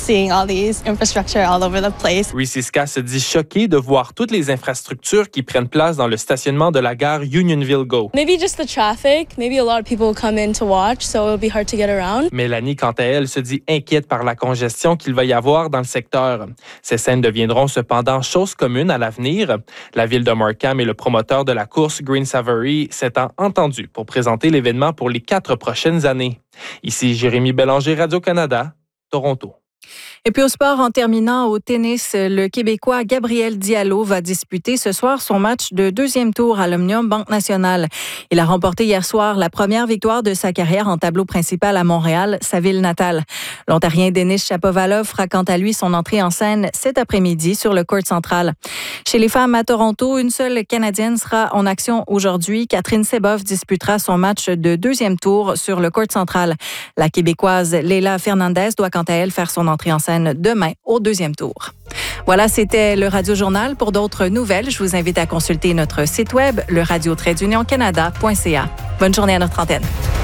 seeing all these infrastructure all over the place. Ričiska se dit choquée de voir toutes les infrastructures qui prennent place dans le stationnement de la gare Unionville Go. Maybe just the traffic. Maybe a lot of people will come in to watch, so it'll be hard to get around. Mélanie, quant à elle, se dit inquiète par la congestion qu'il va y avoir dans le secteur. Ces scènes deviendront cependant chose commune à l'avenir. La ville de Markham et le promoteur de la course, Green Savory, s'étant entendus pour présenter l'événement pour les 4 prochaines années. Ici Jérémy Bélanger, Radio-Canada, Toronto. Et puis au sport, en terminant au tennis, le Québécois Gabriel Diallo va disputer ce soir son match de 2e tour à l'Omnium Banque Nationale. Il a remporté hier soir la première victoire de sa carrière en tableau principal à Montréal, sa ville natale. L'Ontarien Denis Shapovalov fera quant à lui son entrée en scène cet après-midi sur le court central. Chez les femmes à Toronto, une seule Canadienne sera en action aujourd'hui. Catherine Seboff disputera son match de 2e tour sur le court central. La Québécoise Leila Fernandez doit quant à elle faire son entrée en scène demain au 2e tour. Voilà, c'était le Radio Journal. Pour d'autres nouvelles, je vous invite à consulter notre site web, le radio-canada.ca. Bonne journée à notre antenne.